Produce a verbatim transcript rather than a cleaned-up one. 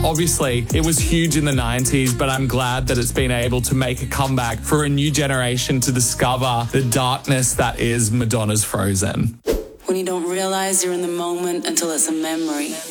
Obviously, it was huge in the nineties, but I'm glad that it's been able to make a comeback for a new generation to discover the darkness that is Madonna's Frozen. When you don't realize you're in the moment until it's a memory.